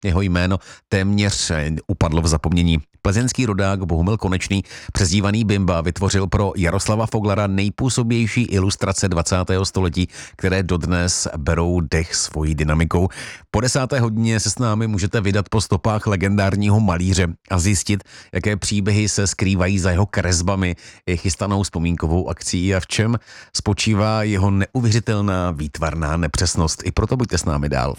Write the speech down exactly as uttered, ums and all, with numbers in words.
Jeho jméno téměř upadlo v zapomnění. Plzeňský rodák Bohumil Konečný, přezdívaný Bimba, vytvořil pro Jaroslava Foglara nejpůsobější ilustrace dvacátého století, které dodnes berou dech svojí dynamikou. Po desáté hodině se s námi můžete vydat po stopách legendárního malíře a zjistit, jaké příběhy se skrývají za jeho kresbami i chystanou vzpomínkovou akcí a v čem spočívá jeho neuvěřitelná výtvarná nepřesnost. I proto buďte s námi dál.